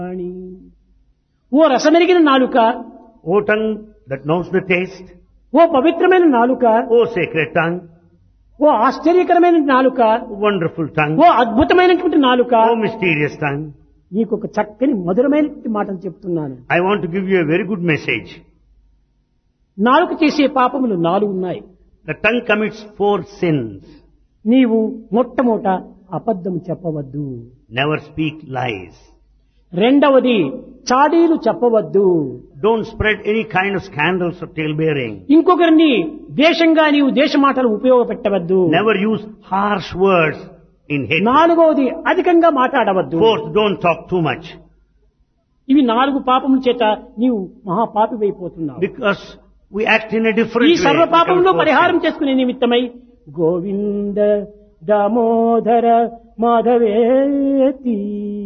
ఓ రసమెరిగిన నాలుక, O tongue that knows the taste, ఓ పవిత్రమైన నాలుక, O sacred tongue, ఓ ఆశ్చర్యకరమైన నాలుక, wonderful tongue, ఓ అద్భుతమైనటువంటి నాలుక, O mysterious tongue, నీకు ఒక చక్కని మధురమైనటువంటి మాటలు చెప్తున్నాను. I want to give you a very good message. నాలుక చేసే పాపములు 4 ఉన్నాయి. The tongue commits 4 sins. నీవు మొట్టమొదట అబద్ధం చెప్పవద్దు. Never speak lies. రెండవది చాడీలు చెప్పవద్దు. Don't spread any kind of scandals or tale-bearing. ఇంకొకరిని దేశంగా నీవు దేశ మాటలు ఉపయోగపెట్టవద్దు. Never use harsh words in hate. నాలుగవది అధికంగా మాట్లాడవద్దు. Fourth, don't talk too much. ఇవి 4 పాపముల చేత నీవు మహాపాపివైపోతున్నావు. Because we act in a different ఈ way. సర్వ పాపములో We become పరిహారం fourth. చేసుకునే నిమిత్తమై Govinda Damodara మాధవేతి.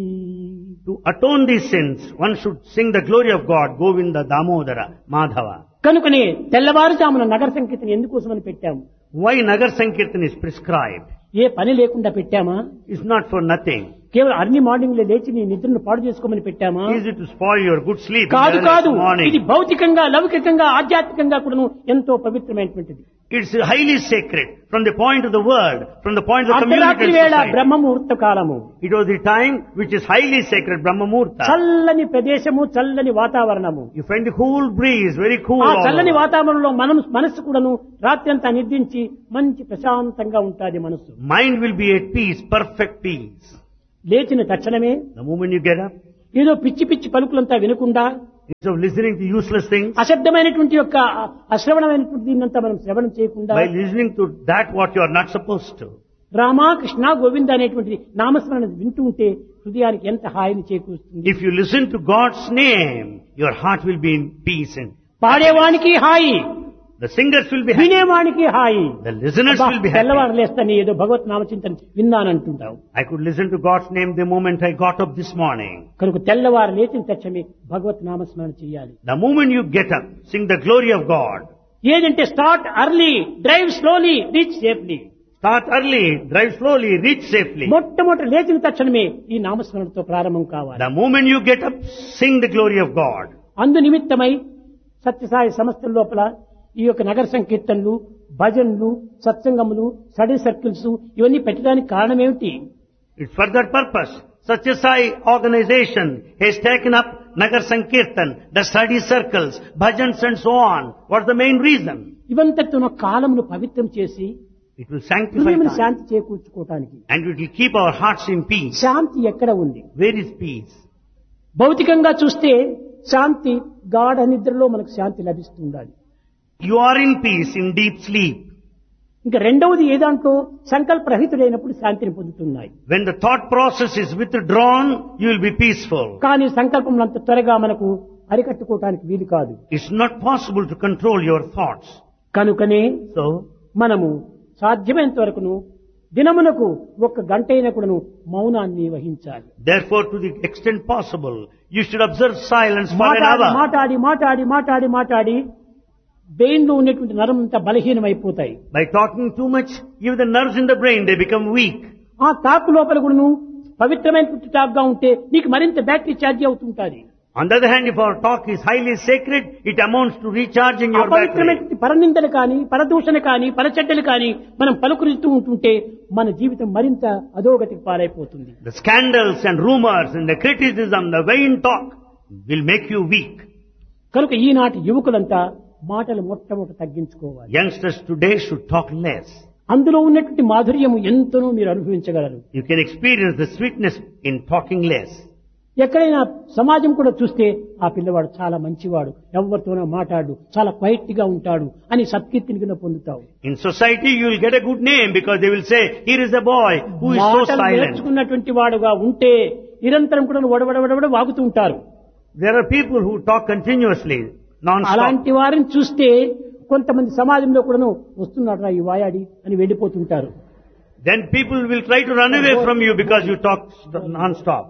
To atone these sins, one should sing the glory of God, Govinda, Damodara, Madhava. కనుకనే తెల్లవారుజామున నగర సంకీర్తన ఎందుకోసమని పెట్టాము? Why Nagar Sankirtan is prescribed? ఏ పని లేకుండా పెట్టామా? It's not for nothing. కేవలం అర్లీ మార్నింగ్ లో లేచి నీ నిద్రను పాడు చేసుకోమని పెట్టామా? Is it to spoil your good sleep in కాదు the కాదు, early morning? ఇది భౌతికంగా లౌకికంగా ఆధ్యాత్మికంగా కూడాను ఎంతో పవిత్రమైనటువంటిది. It's highly sacred from the point of the world, from the point of the community అర్ధరాత్రి and వేళ society. బ్రహ్మ ముహూర్త కాలము. It was the time which is highly sacred, Brahma Muhurta. చల్లని ప్రదేశము, చల్లని వాతావరణము. You find the cool breeze, very cool. ఆ all చల్లని over. వాతావరణంలో మనస్సు కూడాను రాత్రి అంతా నిద్రించి మంచి ప్రశాంతంగా ఉంటుంది మనస్సు. Mind will be at peace, perfect peace. లేచిన తక్షణమే The moment you get up, ఏదో పిచ్చి పిచ్చి పలుకులంతా వినకుండా instead of listening to useless things, అశబ్దమైనటువంటి యొక్క అశ్రవణమైనటువంటి దీన్నంతా మనం శ్రవణం చేయకుండా by listening to that what you are not supposed to, Rama Krishna Govinda అనేటువంటి నామస్మరణ వింటూ ఉంటే హృదయానికి ఎంత హాయిని చేకూరుస్తుంది. if you listen to God's name, your heart will be in peace and పాడేవానికి hi, the singers will be happy, వినేవానికి hi. the listeners will be happy. తెల్లవారు లేస్తాను ఏదో భగవత్ నామచింతన విన్నానంటుంటావు. I could listen to God's name the moment I got up this morning. కనుక తెల్లవారు లేచిన తక్షణమే భగవత్ నామస్మరణ చేయాలి. The moment you get up, sing the glory of God. ఏదంటే start early, drive slowly, reach safely. Start early, drive slowly, reach safely. మొట్టమొదటి లేచిన తక్షణమే ఈ నామస్మరణతో ప్రారంభం కావాలి. The moment you get up, sing the glory of God. అందు నిమిత్తమై సత్యసాయి సంస్థల లోపల ఈ యొక్క నగర సంకీర్తనలు, భజనలు, సత్సంగములు, స్టడీ సర్కిల్స్ ఇవన్నీ పెట్టడానికి కారణం ఏమిటి? It's for that purpose. Satyasai organization has taken up Nagar Sankirtan, the study circles, bhajans and so on. What's the main reason? ఇవంతటితో కాలమును పవిత్రం చేసి It will sanctify హృదయం time. Shanti చేకూర్చుకోవటానికి. And it will keep our hearts in peace. శాంతి ఎక్కడ ఉంది? Where is peace? భౌతికంగా చూస్తే శాంతి గాఢ నిద్రలో మనకు శాంతి లభిస్తుండాలి. You are in peace in deep sleep. ఇంకా రెండవది ఏదాంట్లో సంకల్పరహితుడైనప్పుడు శాంతిని పొందుతున్నాయి. When the thought process is withdrawn, you will be peaceful. కానీ సంకల్పం అంత త్వరగా మనకు అరికట్టుకోవటానికి వీలు కాదు. It's not possible to control your thoughts. కనుకనే So, మనము సాధ్యమైనంత వరకును దినమునకు 1 గంట అయినా కూడాను మౌనాన్ని వహించాలి. therefore, to the extent possible, you should observe silence for an మాట్లాడి hour. మాట్లాడి మాట్లాడి మాట్లాడి మాట్లాడి బ్రెయిన్ లో ఉన్నటువంటి నరం అంతా బలహీనమైపోతాయి. By talking too much, even the nerves in the brain, they become weak. ఆ టాక్ లోపల కూడాను పవిత్రమైనటువంటి టాక్ గా ఉంటే నీకు మరింత బ్యాటరీ ఛార్జ్ అవుతుంటుంది. On the other hand, if our talk is highly sacred, it amounts to recharging your battery. అపవిత్రమైనటువంటి పరనిందలు కానీ, పరదూషణ కానీ, పరచెడ్డలు కానీ మనం పలుకురిస్తూ ఉంటుంటే మన జీవితం మరింత అధోగతికి పాలైపోతుంది. The scandals and rumors and the criticism, the vain talk will make you weak. కనుక ఈనాటి యువకులంతా మాటలు మొట్టమొదట తగ్గించుకోవాలి. Youngsters today should talk less. అందులో ఉన్నటువంటి మాధుర్యము ఎంతనో మీరు అనుభవించగలరు. You can experience the sweetness in talking less. ఎక్కడైనా సమాజం కూడా చూస్తే ఆ పిల్లవాడు చాలా మంచివాడు, ఎవరితోనో మాట్లాడు, చాలా క్వైట్ గా ఉంటాడు అని సత్కీర్తిని కింద పొందుతావు. In society, you will get a good name because they will say, here is a boy who is so మాటలు silent. నేర్చుకున్నటువంటి వాడుగా ఉంటే నిరంతరం కూడా వడవడవడవడ వాగుతూ ఉంటారు. There are people who talk continuously, non-stop. అలాంటి వారిని చూస్తే కొంతమంది సమాజంలో కూడాను వస్తున్నాడు ఈ వాయాడి అని వెళ్ళిపోతుంటారు. Then people will try to run away from you because you talk non-stop.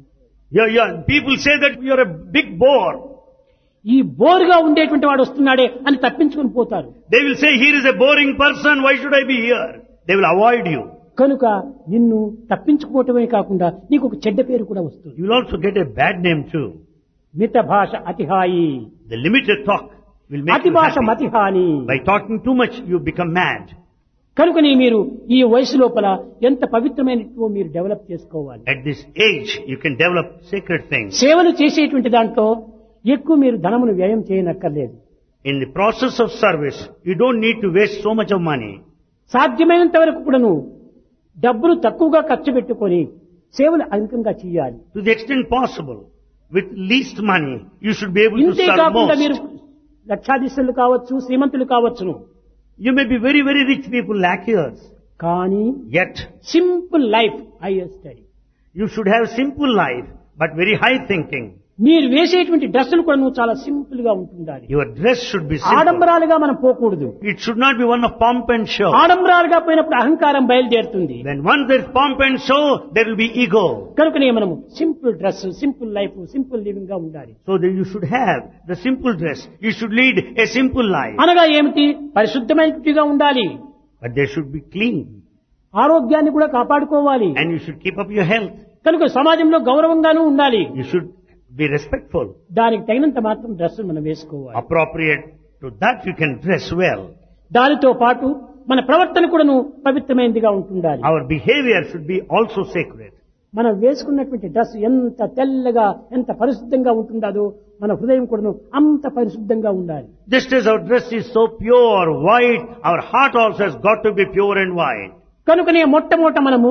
Yeah. People say that you are a big bore. ఈ బోర్గా ఉండేటువంటి వాడు వస్తున్నాడే అని తప్పించుకొని పోతారు. They will say, here is a boring person, why should I be here? They will avoid you. కనుక నిన్ను తప్పించుకోవటమే కాకుండా నీకు ఒక చెడ్డ పేరు కూడా వస్తుంది. You will also get a bad name too. మిత భాష అతిహాయి, The limited talk will make అతి you భాష happy. మతిహాని. By talking too much, you become mad. కనుకని మీరు ఈ వయసు లోపల ఎంత పవిత్రమైనదో మీరు డెవలప్ చేసుకోవాలి. At this age, you can develop sacred things. సేవలు చేసేటువంటి దాంట్లో ఎక్కువ మీరు ధనమును వ్యయం చేయనక్కర్లేదు. In the process of service, you don't need to waste so much of money. సాధ్యమైనంత వరకు కూడాను డబ్బులు తక్కువగా ఖర్చు పెట్టుకొని సేవలు అధికంగా చేయాలి. To the extent possible, with least money, you should be able to ఇంతే serve కాకుండా మీరు most. లక్షాధీశులు కావచ్చు, శ్రీమంతులు కావచ్చును, You may be very, very rich people, lakh years. కానీ Yet, simple life hire study. you should have simple life, but very high thinking. మీరు వేసేటువంటి డ్రెస్సులు కూడా నువ్వు చాలా సింపుల్ గా ఉంటుండాలి. Your dress should be simple. ఆడంబరాలుగా మనం పోకూడదు. It should not be one of pomp and show. ఆడంబరాలుగా పోయినప్పుడు అహంకారం బయలుదేరుతుంది. When once there is pomp and show, there will be ego. కనుకనే మనము simple dress, simple life, simple living గా ఉండాలి. So that you should have the simple dress. You should lead a simple life. అనగా ఏమిటి? పరిశుద్ధమైనట్టుగా ఉండాలి. But they should be clean. ఆరోగ్యాన్ని కూడా కాపాడుకోవాలి. And you should keep up your health. కనుక సమాజంలో గౌరవంగానూ ఉండాలి. You should be respectful. దానికి తగినంత మాత్రం డ్రెస్ మనం వేసుకోవాలి. Appropriate to that you can dress well. దానితో పాటు మన ప్రవర్తన కూడాను పవిత్రమైనదిగా ఉంటుండాలి. Our behavior should be also sacred. మనం వేసుకున్నటువంటి డ్రెస్ ఎంత తెల్లగా, ఎంత పరిశుద్ధంగా ఉంటుందో మన హృదయం కూడాను అంత పరిశుద్ధంగా ఉండాలి. Just as our dress is so pure, white, our heart also has got to be pure and white. కనుకనే మొట్టమొదట మనము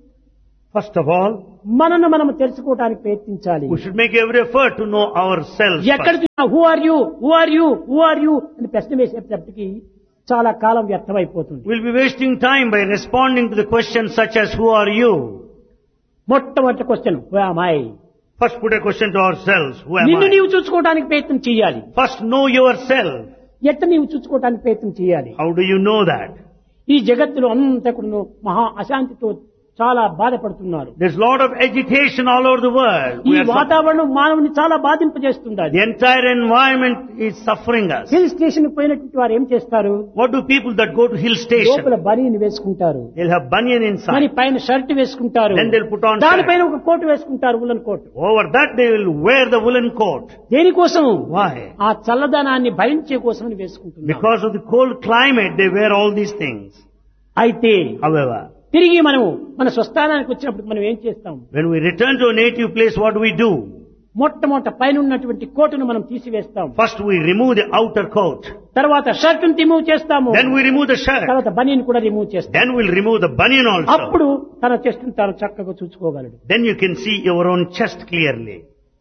First of all, మనను మనము తెలుసుకోవడానికి ప్రయత్నించాలి. we should make every effort to know ourselves ఎక్కడ first. చూసినా who are you, who are you, who are you అని ప్రశ్న వేసేటప్పటికి చాలా కాలం వ్యర్థమైపోతుంది. We'll be wasting time by responding to the questions such as who are you? మొట్టమొదటి question who am I. First put a question to ourselves, who am నిన్ను I? నీవు చూసుకోవడానికి ప్రయత్నం చేయాలి. First know yourself. ఎట్ట నీవు చూసుకోవడానికి ప్రయత్నం చేయాలి. How do you know that? ఈ జగత్తులో అంతా కూడా మహా అశాంతితో చాలా బాధపడుతున్నారు. There's a lot of agitation all over the world. ఈ We are వాతావరణం మానవుని చాలా బాధింపజేస్తుంది. the entire environment is suffering us. Hill station పోయినటువంటి వారు ఏం చేస్తారు? What do people that go to hill station? లోపల బనీని వేసుకుంటారు, They'll have banyan మరి inside. పైన షర్ట్ వేసుకుంటారు, Then they'll put on దానిపైన ఒక కోట్ వేసుకుంటారు, woollen coat. Over that they will wear the woolen coat. దేనికోసం? Why? ఆ చల్లదనాన్ని భరించే కోసమని వేసుకుంటున్నారు. Because of the cold climate they wear all these things. అయితే However, తిరిగి మనము మన స్వస్థానానికి వచ్చినప్పుడు మనం ఏం చేస్తాం? when we return to a native place, what do we do? మొట్టమొదట పైన ఉన్నటువంటి కోటును మనం తీసివేస్తాం. First we remove the outer coat. తర్వాత షర్ట్ ను రిమూవ్ చేస్తాము. Then we remove the shirt. తర్వాత బనీన్ కూడా రిమూవ్ చేస్తాం. Then we'll remove the banyan also. అప్పుడు తన చెస్ట్ తాను చక్కగా చూసుకోగలడు. Then you can see your own chest clearly.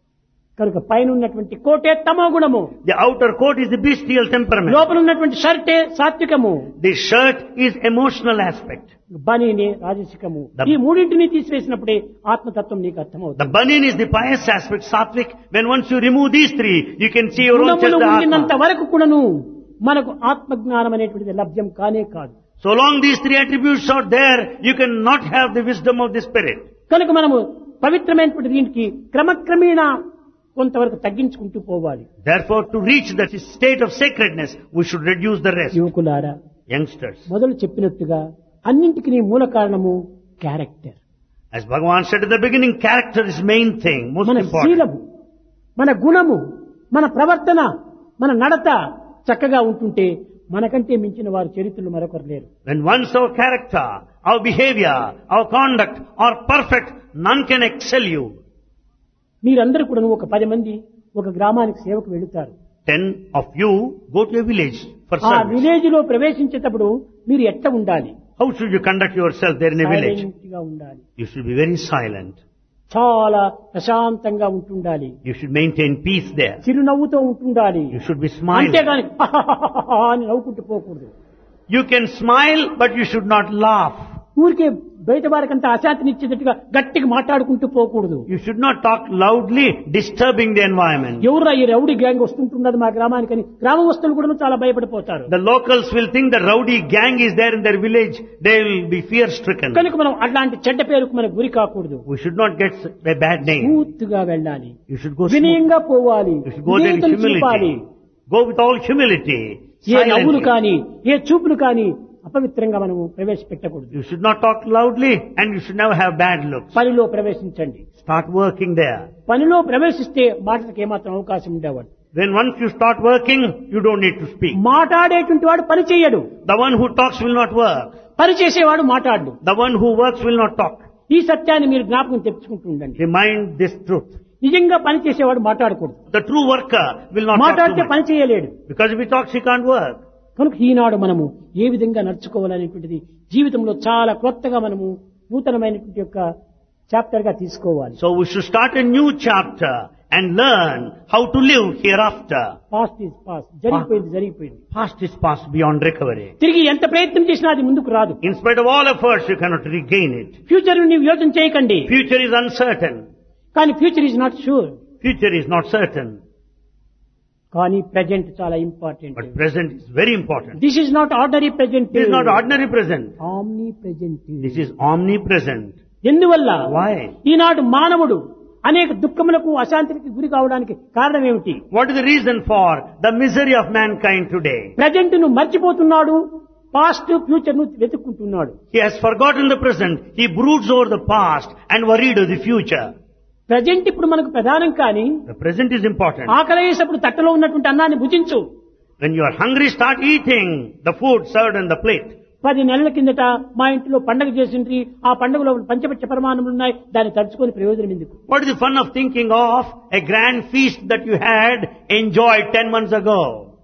కనుక పైన ఉన్నటువంటి కోటే తమో గుణము, The outer coat is the bestial temperament. లోపల ఉన్నటువంటి షర్టే సాత్వికము, The shirt is emotional aspect. బనీనే రాజసికము. ఈ మూడింటిని తీసివేసినప్పుడే ఆత్మతత్వం నీకు అర్థమవుతుంది. The banyan is the pious aspect, sattvic. When once you remove these three, you can see your own chest, గుణములు the ఉండినంత atma. వరకు కూడాను మనకు ఆత్మజ్ఞానం అనేటువంటిది లభ్యం కానే కాదు. So long these three attributes are there, you cannot have the wisdom of the spirit. కనుక మనము పవిత్రమైనటువంటి దీనికి క్రమక్రమేణా కొంతవరకు తగ్గించుకుంటూ పోవాలి. Therefore, to reach that state of sacredness, we should reduce the rest. యువకులారా, Youngsters, మొదలు చెప్పినట్టుగా అన్నింటికి మూల కారణము character. as Bhagavan said at the beginning, character is main thing, most మన important. శీలము, మన గుణము, మన ప్రవర్తన, మన నడత చక్కగా ఉంటుంటే మనకంటే మించిన వారు చరిత్రలు మరొకరు లేరు. When once our character, our behavior, our conduct are perfect, none can excel you. మీరందరూ కూడా ఒక 10 మంది ఒక గ్రామానికి సేవకు వెళుతారు. 10 of you go to a village for ఆ service. విలేజ్ లో ప్రవేశించేటప్పుడు మీరు ఎట్ట ఉండాలి? How should you conduct yourself there in a village? Silent గా ఉండాలి. You should be very silent. చాలా ప్రశాంతంగా ఉంటుండాలి. You should maintain peace there. చిరునవ్వుతో ఉంటుండాలి. You should be smiling. అంతేగాని అని నవ్వుకుంటూ పోకూడదు. You can smile, but you should not laugh. ఊరికే బయట వారికంతా అశాంతినిచ్చేటట్టుగా గట్టిగా మాట్లాడుకుంటూ పోకూడదు. You should not talk loudly, disturbing the environment. ఎవరు ఈ రౌడీ గ్యాంగ్ వస్తుంటున్నది మా గ్రామానికి అని గ్రామస్తులు కూడా చాలా భయపడిపోతారు. The locals will think the rowdy gang is there in their village. They will be fear-stricken. కనుక మనం అట్లాంటి చెడ్డ పేరుకు మనకు గురి కాకూడదు. We should not get a bad name. పూర్తిగా వెళ్ళాలి. You should go smooth. వినయంగా పోవాలి. You should go there with వినయతను చూపాలి. humility. Go with all humility. ఏ నవ్వులు Silently. కానీ, ఏ చూపులు కానీ అపవిత్రంగా మనము ప్రవేశపెట్టకూడదు. You should not talk loudly and you should never have bad looks. పనిలో ప్రవేశించండి. Start working there. పనిలో ప్రవేశిస్తే మాటలకు ఏమాత్రం అవకాశం ఉండేవాడు. When once you start working, you don't need to speak. మాట్లాడేటువంటి వాడు పని చేయడు. The one who talks will not work. పని చేసేవాడు మాట్లాడు. The one who works will not talk. ఈ సత్యాన్ని మీరు జ్ఞాపకం తెచ్చుకుంటూ ఉండండి. Remind this truth. నిజంగా పని చేసేవాడు మాట్లాడకూడదు. The true worker will not talk మాట్లాడితే too పని much. చేయలేడు. Because if he talks, he can't work. కనుక ఈనాడు మనము ఏ విధంగా నడుచుకోవాలనేటువంటిది జీవితంలో చాలా క్రొత్తగా మనము నూతనమైనటువంటి యొక్క చాప్టర్ గా తీసుకోవాలి. So we should start a new chapter and learn how to live hereafter. Past is past. జరిగిపోయింది. Past is past beyond recovery. తిరిగి ఎంత ప్రయత్నం చేసినా అది ముందుకు రాదు. In spite of all efforts, you cannot regain it. Future నీవు యోచన చేయకండి. Future is uncertain. కానీ future is not sure. Future is not certain. కానీ ప్రెజెంట్ చాలా important. But present is very important. This is not ordinary present. This is not ordinary present. Omni present. This is omnipresent. ఎందువల్ల Why? ఈనాడు మానవుడు అనేక దుఃఖములకు అశాంతికి గురి కావడానికి కారణం ఏమిటి? What is the reason for the misery of mankind today? Present ను మర్చిపోతున్నాడు. Past future ను వెతుక్కుంటున్నాడు. He has forgotten the present. He broods over the past and worried of the future. Present ఇప్పుడు మనకు ప్రధానం. కానీ The present is important. ఆకలి వేసినప్పుడు తట్టలో ఉన్నటువంటి అన్నాన్ని భుజించు. When you are hungry, start eating the food served on the plate. 10 నెలల కిందట మా ఇంట్లో పండగ చేసిండ్రి. ఆ పండుగలో పంచపక్ష పరమాణములు ఉన్నాయి. దాన్ని తలుచుకొని ప్రయోజనం ఎందుకు? What is the fun of thinking of a grand feast that you had enjoyed 10 months ago?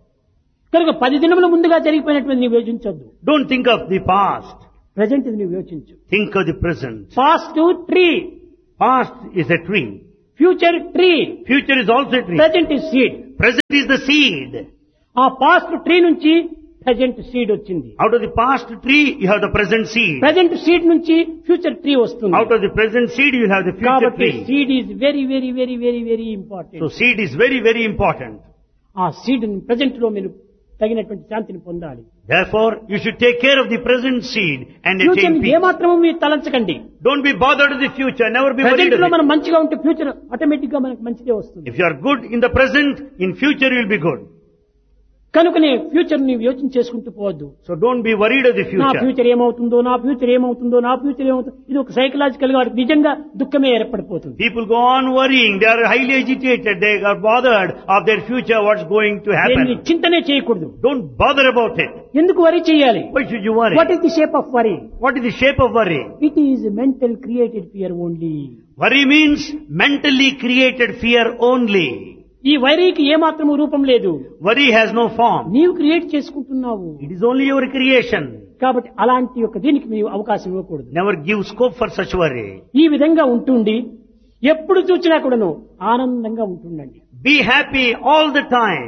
కనుక 10 దినముల ముందుగా జరిగిపోయినటువంటి నీవు యోచించొద్దు. Don't think of the past. Present ఇది నీవు యోచించు. Think of the present. Past tree. Past is a tree. Future tree. Future is also a tree. Present is seed. Present is the seed. ఆ past tree నుంచి present seed వచ్చింది. Out of the past tree, you have the present seed. Present seed నుంచి future tree వస్తుంది. Out of the present seed, you will have the future కాబట్టి tree. Seed is very very very very very important. So seed is very, very important. ఆ seed present లో మీరు తగినటువంటి శాంతిని పొందాలి. Therefore, you should take care of the present seed and future attain peace. ఏమాత్రము మీరు తలంచకండి. Don't be bothered with the future. Never be worried present లో of మనం it. మంచిగా ఉంటే ఫ్యూచర్ ఆటోమేటిక్ గా మనకు మంచిదే వస్తుంది. If you are good in the present, in future you will be good. కనుకనే ఫ్యూచర్ నీవు యోచన చేసుకుంటూ పోవద్దు. So don't be worried of the నా future. ఫ్యూచర్ ఏమవుతుందో, నా ఫ్యూచర్ ఏమవుతుందో, నా ఫ్యూచర్ ఏమవుతుందో, ఇది ఒక సైకలాజికల్ గా వాడికి నిజంగా దుఃఖమే ఏర్పడిపోతుంది. People go on worrying. They are highly agitated. They are bothered of their future, what's going to దీన్ని happen. చింతనే చేయకూడదు. Don't bother about it. ఎందుకు వరి చేయాలి? Why should you worry? What is the shape of worry? What is the shape of worry? It is mental created fear only. Worry means mentally created fear only. ఈ వరికి ఏమాత్రము రూపం లేదు. Worry has no form. నీవు create చేసుకుంటున్నావు. It is only your creation. కాబట్టి అలాంటి యొక్క దీనికి నీవు అవకాశం ఇవ్వకూడదు. Never give scope for such worry. ఈ విధంగా ఉంటుండి ఎప్పుడు చూసినా కూడాను ఆనందంగా ఉంటుండండి. Be happy all the time.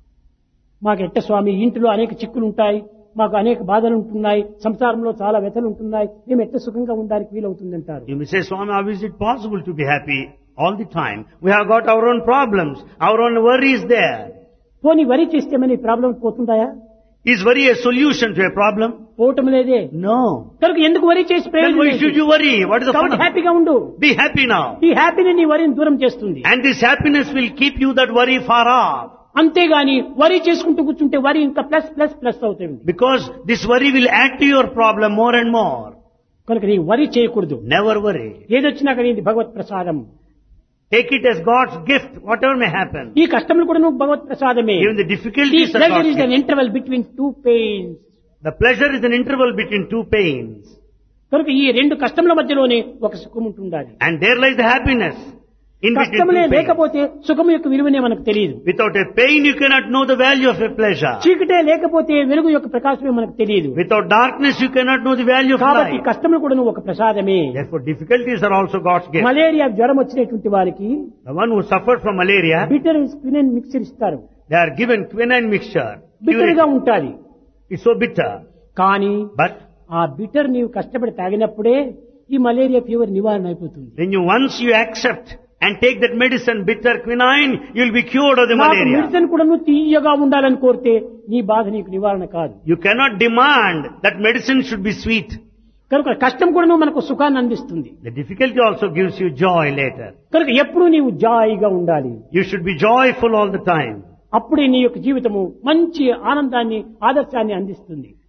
మాకు ఎట్ట స్వామి ఇంటిలో అనేక చిక్కులు ఉంటాయి, మాకు అనేక బాధలు ఉంటున్నాయి, సంసారంలో చాలా వ్యతలు ఉంటున్నాయి, మేము ఎట్ట సుఖంగా ఉండడానికి వీలవుతుందంటారు. You may say, Swami, how is it possible to be happy all the time? We have got our own problems, our own worries there. పోనీ వరి చేస్తే మన problem పోతుందాయా? Is worry a solution to a problem? పోవటం లేదే. No. కనుక ఎందుకు వరి చేసి Then ప్రయోజనం why ఏంటి? should you worry? What is the fun కాబట్టి of it? హ్యాపీగా ఉండు. Be happy now. ఈ హ్యాపీని నీ వరిని దూరం చేస్తుంది. And this happiness will keep you that worry far off. అంతేగాని వరి చేసుకుంటూ కూర్చుంటే వరి ఇంకా ప్లస్ ప్లస్ ప్లస్ అవుతుంది. Because this worry will add to your problem more and more. కనుక నీ వరి చేయకూడదు. Never worry. ఏదొచ్చినా కానీ ఇది భగవత్ ప్రసాదం. Take it as God's gift, whatever may happen. ఈ కష్టములు కూడా నువ్వు భగవత్ ప్రసాదమే. Even the difficulties are pleasure God's is an gift. Interval between two pains. The pleasure is an interval between two pains. కనుక ఈ రెండు కష్టముల మధ్యలోనే ఒక సుఖం ఉంటుండాలి. And there lies the happiness. In between కష్టములే two pains. లేకపోతే సుఖము యొక్క విలువనే మనకు తెలియదు. Without a pain, you cannot know the value of a pleasure. చీకటే లేకపోతే వెలుగు యొక్క ప్రకాశమే మనకు తెలియదు. Without darkness, you cannot know the value of కాబట్టి light. కష్టములు కూడా ఒక ప్రసాదమే. Therefore, difficulties are also God's gift. Malaria జ్వరం వచ్చినటువంటి వారికి The one who suffered from malaria, bitter quinine mixture ఇస్తారు. they are given quinine mixture. Bitter గా ఉంటాది. It's so bitter. కానీ But ఆ బిటర్ నీవు కష్టపడి తాగినప్పుడే ఈ మలేరియా ఫీవర్ నివారణ అయిపోతుంది. once you accept and take that medicine, bitter quinine, you will be cured of the నాకు malaria. మెడిసిన్ కూడా నువ్వు తీయగా ఉండాలని కోరితే నీ బాధ నీకు నివారణ కాదు. You cannot demand that medicine should be sweet. కనుక కష్టం కూడా నువ్వు మనకు సుఖాన్ని అందిస్తుంది. The difficulty also gives you joy later. కనుక ఎప్పుడూ నీవు జాయిగా ఉండాలి. You should be joyful all the time. అప్పుడే నీ యొక్క జీవితము మంచి ఆనందాన్ని, ఆదర్శాన్ని అందిస్తుంది.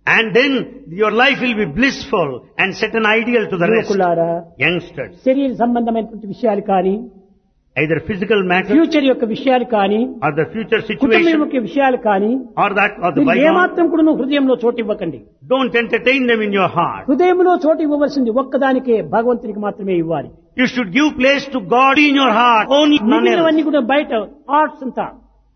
And then your life will be blissful and set an ideal to the rest. యువకులారా, Youngsters, శరీర సంబంధమైనటువంటి విషయాలు కానీ, either physical matters ఫ్యూచర్ యొక్క విషయాలు కానీ, or the future కుటుంబం situation యొక్క విషయాలు కానీ or that or the మీరు bygone, ఏమాత్రం కూడా హృదయంలో చోటు ఇవ్వకండి. don't entertain them in your heart. హృదయంలో చోటు ఇవ్వవలసింది ఒక్కదానికే, భగవంతునికి మాత్రమే ఇవ్వాలి. You should give place to God in your heart, only none else. మిగిలినవన్నీ కూడా బయట ఆర్ట్స్ అంతా.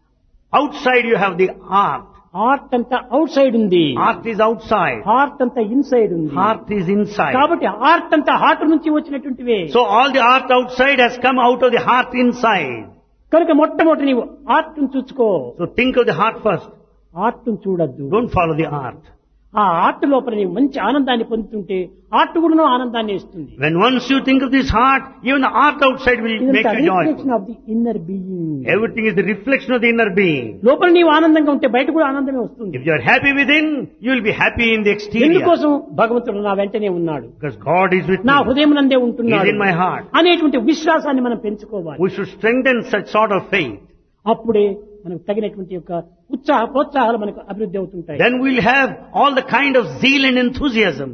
Outside you have the art. Art అంతా అవుట్ సైడ్ ఉంది, Art is outside. హార్ట్ అంతా ఇన్సైడ్ ఉంది. Heart is inside. కాబట్టి ఆర్ట్ అంతా హార్ట్ నుంచి వచ్చినటువంటివే. So all the art outside has come out of the heart inside. కనుక మొట్టమొదటి నీవు ఆర్ట్ చూసుకో, So think of the heart first. Art చూడద్దు. Don't follow the art. ఆ ఆర్ట్ లోపల నీవు మంచి ఆనందాన్ని పొందుతుంటే ఆర్ట్ కూడా ఆనందాన్ని ఇస్తుంది. When once you think of this heart, even the art outside will make you joyful. Reflection of the inner being. Everything is the reflection of the inner being. లోపల నీవు ఆనందంగా ఉంటే బయట కూడా ఆనందమే వస్తుంది. If you are happy within, you will be happy in the exterior. ఎందుకోసం? భగవంతుడు నా వెంటనే ఉన్నాడు, Because God is with నా me. హృదయం నందే He is ఉంటున్నాడు in my heart. అనేటువంటి విశ్వాసాన్ని మనం పెంచుకోవాలి. We should strengthen such sort of faith. అప్పుడే మనకు తగినటువంటి యొక్క ప్రోత్సాహాలు మనకు అభివృద్ధి అవుతుంటాయి. Then we'll have all the kind of zeal and enthusiasm.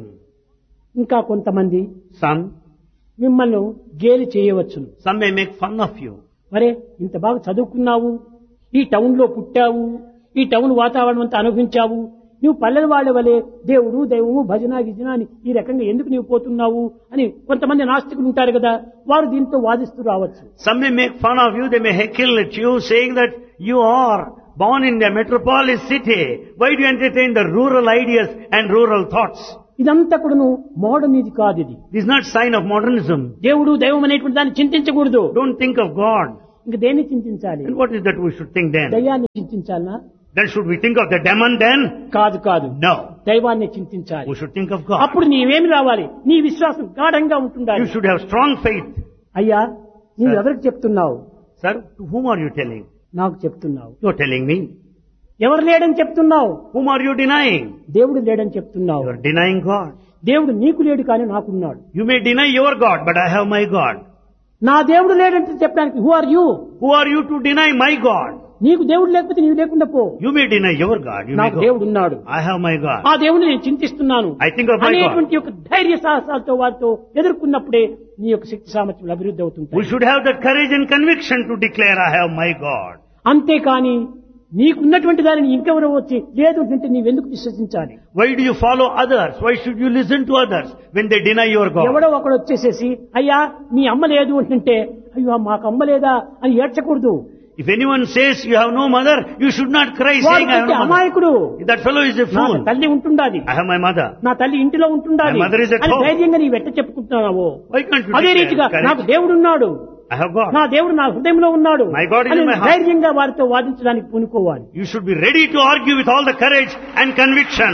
ఇంకా కొంతమంది Some మిమ్మల్ని గేలి చేయవచ్చును. may make fun of you. మరే ఇంత బాగా చదువుకున్నావు, ఈ టౌన్ లో పుట్టావు, ఈ టౌన్ వాతావరణం అంతా అనుభవించావు, నువ్వు పల్లెల వాళ్ళ వలె దేవుడు దైవము భజన గిజన అని ఈ రకంగా ఎందుకు నీవు పోతున్నావు అని కొంతమంది నాస్తికులు ఉంటారు కదా, వారు దీంతో వాదిస్తూ రావచ్చు. Some may make fun of you, they may heckle at you, saying that you are born in the metropolis city. Why do you entertain the rural ideas and rural thoughts? ఇదంతా కూడా మోడర్న్ ఇది కాదు. ఇది This is not sign of modernism. దేవుడు దైవం అనేటువంటి దాన్ని చింతించకూడదు. Don't think of God. ఇంక దేన్ని చింతించాలి? And what is that we should think then? దయ్యాన్ని చింతించాలనా? Then should we think of the demon then? కాదు కాదు, No. దైవాన్ని చింతించాలి. We should think of God. అప్పుడు నీవేమి రావాలి? నీ విశ్వాసం గాఢంగా ఉంటుండాలి. You should have strong faith. అయ్యా, నీవు Sir. ఎవరికి చెప్తున్నావు? Sir, to whom are you telling? నాకు చెప్తున్నావు. You are telling me. ఎవరు లేడని చెప్తున్నావు? Whom are you denying? దేవుడు లేడని చెప్తున్నావు. You are denying God. దేవుడు నీకు లేడు కానీ నాకున్నాడు. You may deny your God, but I have my God. నా దేవుడు లేడంటే చెప్పడానికి who are you? Who are you to deny my God? నీకు దేవుడు లేకపోతే నీవు లేకుండా పో. You may deny your God. You may నాకు go. దేవుడు ఉన్నాడు, I have my God. ఆ దేవుడిని నేను చింతిస్తున్నాను I think of my God. అనేటువంటి యొక్క ధైర్య సాహసాలతో వారితో ఎదుర్కొన్నప్పుడే నీ యొక్క శక్తి సామర్థ్యాలు అభివృద్ధి We అవుతుంటాయి. should have the courage and conviction to declare, I have my God. అంతేకాని నీకున్నటువంటి దానిని ఇంకెవరో వచ్చి లేదు అంటే నీవెందుకు విశ్వసించాలి? Why do you follow others? Why should you listen to others when they deny your God? ఎవడో ఒకడు వచ్చేసేసి అయ్యా మీ అమ్మ లేదు అంటే అయ్యో మాకు అమ్మ లేదా అని ఏడ్చకూడదు. If anyone says you have no mother, you should not cry saying I have no mother. అమాయకుడు. That fellow is a నా fool. తల్లి ఉంటుండాలి, I have my mother. నా తల్లి ఇంటిలో ఉంటుండాలి My mother is at అని home. ధైర్యంగా నీవు ఎట్ట చెప్పుకుంటున్నావో Why can't you అదే declare రీతిగా courage? నాకు దేవుడు ఉన్నాడు, I have God. నా దేవుడు నా హృదయంలో ఉన్నాడు My God is in అని my heart. ధైర్యంగా వారితో వాదించడానికి పూనుకోవాలి. You should be ready to argue with all the courage and conviction.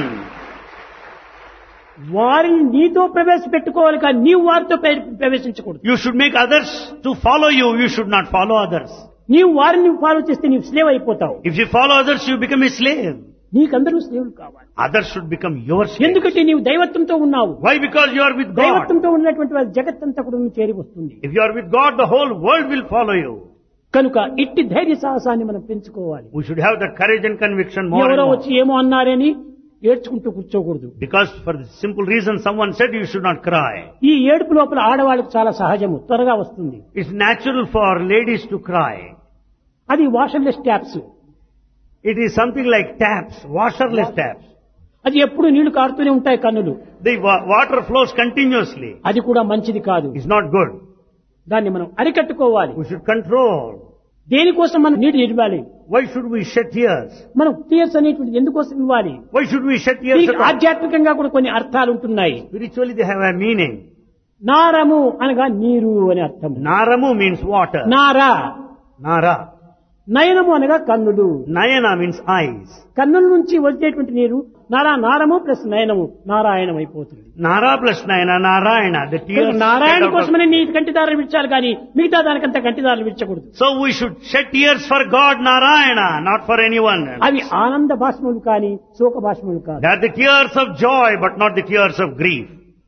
వారిని నీతో ప్రవేశపెట్టుకోవాలి కానీ నీవు వారితో ప్రవేశించకూడదు. You should make others to follow you. You should not follow others. నీవు వారిని ఫాలో చేస్తే నీవు స్లేవ్ అయిపోతావు. If you follow others, you become a slave. నీకందరూ స్లేవులు కావాలి. Others should become your slave. ఎందుకంటే నీవు దైవత్వంతో ఉన్నావు. Why? Because you are with God. దైవత్వంతో ఉన్నటువంటి వారి జగత్తంతా కూడా నువ్వు చేరి వస్తుంది. If you are with God, the whole world will follow you. కనుక ఇట్టి ధైర్య సాహసాన్ని మనం పెంచుకోవాలి. We should have the courage and conviction more and ఎవరో more. వచ్చి ఏమో అన్నారని ఏడ్చుకుంటూ కూర్చోకూడదు. Because for the simple reason someone said you should not cry. ఈ ఏడుపు లోపల ఆడవాళ్ళకి చాలా సహజము, త్వరగా వస్తుంది. It's natural for ladies to cry. అది వాషర్లెస్ taps. It is something like taps, washerless taps. అది ఎప్పుడు నీళ్లు కారుతూనే ఉంటాయి కన్నులు. The water flows continuously. అది కూడా మంచిది కాదు. It's not good. దాన్ని మనం అరికట్టుకోవాలి. We should control. దేనికోసం మనం నీరు ఇవ్వాలి? Why should we shed tears? మనం టీయర్స్ అనేటువంటి ఎందుకోసం ఇవ్వాలి? Why should we shed tears? దీనికి ఆధ్యాత్మికంగా కూడా కొన్ని అర్థాలు ఉంటున్నాయి. Spiritually they have a meaning. నారము అనగా నీరు అని అర్థం. Naramu means water. Nara. Nara. నయనము అనగా కన్నులు. Nayana means eyes. కన్నుల నుంచి వచ్చేటువంటి నీరు నారము ప్లస్ నయనము నారాయణం అయిపోతుంది. Nara plus Nayana, Narayana. The tears. Narayana shed out of- కోసమనే నీ కంటిదారులు విడిచాలి కానీ మిగతా దానికంతా కంటిదారులు విడిచకూడదు. So we should shed tears for God, Narayana, not for anyone. అవి ఆనంద భాష్మములు కానీ శోక భాష్మములు కాదు. They are the tears of joy, but not the tears of grief.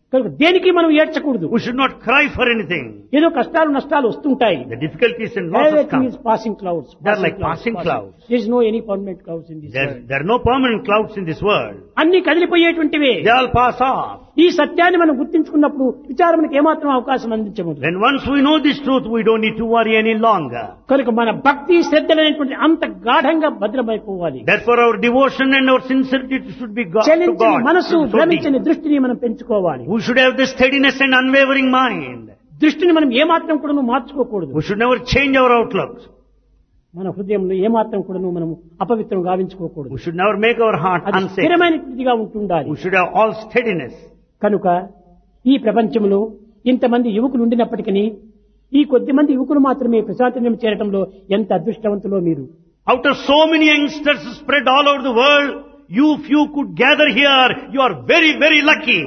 కనుక దేనికి మనం ఏడ్చకూడదు. We should not cry for anything. ఏదో కష్టాలు నష్టాలు వస్తుంటాయి. The difficulties and losses Everything come. is passing clouds. They are like passing clouds. There is no any permanent clouds in this world. There are no permanent clouds in this world. అన్ని కదిలిపోయేటువంటివే. They all pass off. ఈ సత్యాన్ని మనం గుర్తించుకున్నప్పుడు విచారణకు ఏమాత్రం అవకాశం అందించకూడదు. When once we know this truth, we don't need to worry any longer. కనుక మన భక్తి శ్రద్ధలైనటువంటి అంత గాఢంగా భద్రమైపోవాలి. Therefore our devotion and our sincerity should be to చలించని God. మనసు, So deep. భ్రమించని దృష్టిని మనం పెంచుకోవాలి. We should have the steadiness and unwavering mind. దృష్టిని మనం ఏమాత్రం కూడా మార్చుకోకూడదు. We should never change our outlook. మన హృదయంలో ఏమాత్రం కూడా మనం అపవిత్రం గావించుకోకూడదు. We should never make our heart అది unsafe. స్థిరమైనదిగా ఉంటుండాలి. We should have all steadiness. కనుక ఈ ప్రపంచంలో ఇంతమంది యువకులు ఉండినప్పటికీ ఈ కొద్ది మంది యువకులు మాత్రమే ప్రశాంతం చేరటంలో ఎంత అదృష్టవంతులో మీరు. Out of so many youngsters spread all over the world, you few could gather here. You are very, very lucky.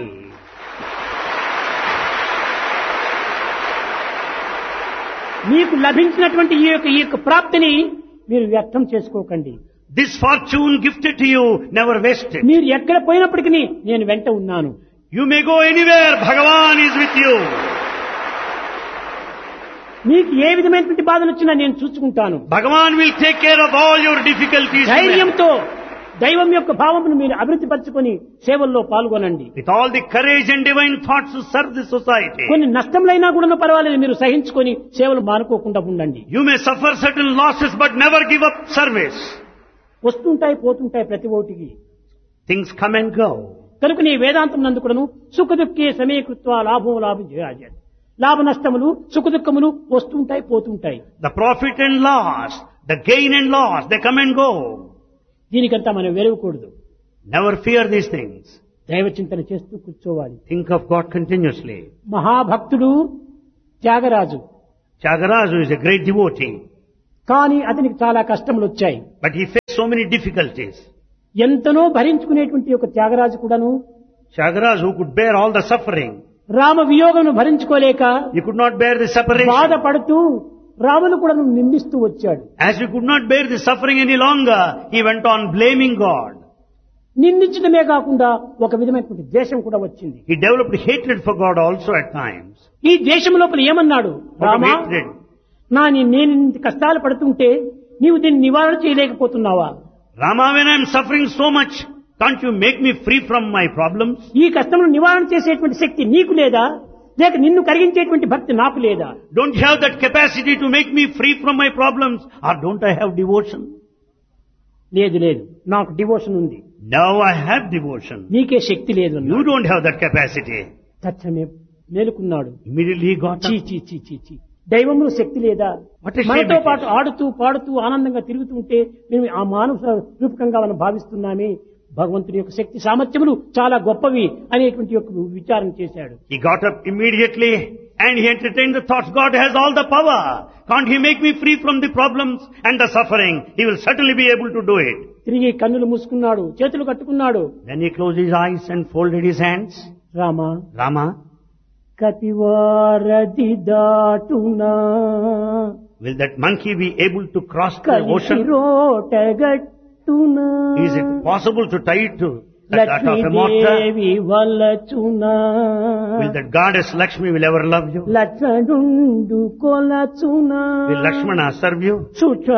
మీకు లభించినటువంటి ఈ యొక్క ప్రాప్తిని మీరు వ్యర్థం చేసుకోకండి. This fortune gifted to you, never waste it. మీరు ఎక్కడ పోయినప్పటికీ నేను వెంట ఉన్నాను. You may go anywhere, Bhagavan is with you. మీకు ఏ విధమైనటువంటి బాధలు వచ్చినా నేను చూసుకుంటాను. Bhagavan will take care of all your difficulties. ధైర్యంతో దైవం యొక్క భావమును మీరు అభివృద్ధి పరచుకొని సేవల్లో పాల్గొనండి. With all the courage and divine thoughts to serve the society. కొన్ని నష్టములైనా కూడా పర్వాలేదు, మీరు సహించుకొని సేవలు మానుకోకుండా ఉండండి. You may suffer certain losses but never give up service. వస్తుంటాయి పోతుంటాయి ప్రతి ఓటికి. Things come and go. కనుక నీ వేదాంతం నందు కూడాను సుఖ దుఃఖే సమీకృత్వ లాభం లాభం లాభ నష్టములు సుఖ దుఃఖములు వస్తుంటాయి పోతుంటాయి. The profit and loss, the gain and loss, they come and go. దీనికంతా మనం వెరవకూడదు. Never fear these things. దైవ చింతన చేస్తూ కూర్చోవాలి. Think of God continuously. మహాభక్తుడు Tyagaraju. Tyagaraja is a great devotee. కానీ అతనికి చాలా కష్టములు వచ్చాయి. But he faced so many difficulties. ఎంతనో భరించుకునేటువంటి ఒక త్యాగరాజు కూడాను Tyagaraja, who could bear all the suffering, Rama వియోగమును భరించుకోలేక he could not bear the separation. బాధపడుతూ రామును కూడా నిందిస్తూ వచ్చాడు. As he could not bear the suffering any longer, he went on blaming God. నిందించడమే కాకుండా ఒక విధమైనటువంటి ద్వేషం కూడా వచ్చింది. He developed hatred for God also at times. ఈ ద్వేషం లోపల ఏమన్నాడు? Out of Rama, hatred. నేను ఇంత కష్టాలు పడుతుంటే నీవు దీన్ని నివారణ చేయలేకపోతున్నావా? Rama, when I am suffering so much, can't you make me free from my problems? ఈ కష్టమును నివారణ చేసేటువంటి శక్తి నీకు లేదా, లేక నిన్ను కరిగించేటువంటి భక్తి నాకు లేదా? Don't you have that capacity to make me free from my problems? Or don't I have devotion? లేదు లేదు, నాకు డివోషన్ ఉంది. Now I have devotion. నీకే శక్తి లేదు అన్నాడు. You don't have that capacity. తక్షణమే మేలుకున్నాడు. Immediately he got చీ up. చీ చీ చీ చీ, దైవమును శక్తి లేదా? What a shame మనతో it పాటు is. ఆడుతూ పాడుతూ ఆనందంగా తిరుగుతుంటే మేము ఆ మానవ రూపకంగా మనం భావిస్తున్నామే. భగవంతుని యొక్క శక్తి సామర్థ్యములు చాలా గొప్పవి అనేటువంటి యొక్క విచారం చేశాడు. He got up immediately and he entertained the thoughts, God has all the power. Can't he make me free from the problems and the suffering? He will certainly be able to do it. తిరిగి కన్నులు మూసుకున్నాడు, చేతులు కట్టుకున్నాడు. Then he closed his eyes and folded his hands. Rama, Rama, కతివారది దాటునా, will that monkey be able to cross the కలిసి ocean? రోటగట్టునా, Is it possible to tie it to that of a mortar? Lakshmidevi వలచునా, Will that goddess Lakshmi will ever love you? లక్షణుండు కొలచునా, Will Lakshmana serve you? సుఖ